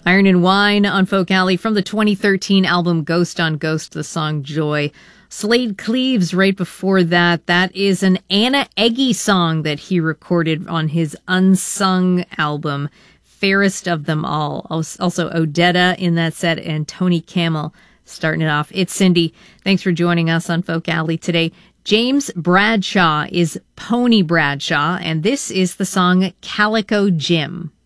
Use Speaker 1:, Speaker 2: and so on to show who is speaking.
Speaker 1: Iron and Wine on Folk Alley from the 2013 album Ghost on Ghost, the song Joy. Slade Cleaves right before that. That is an Anna Eggy song that he recorded on his Unsung album, Fairest of Them All. Also Odetta in that set and Tony Camel starting it off. It's Cindy. Thanks for joining us on Folk Alley today. James Bradshaw is Pony Bradshaw, and this is the song Calico Jim.